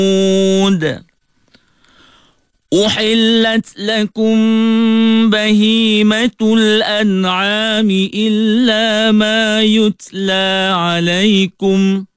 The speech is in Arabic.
أحلت لكم بهيمة الأنعام إلا ما يتلى عليكم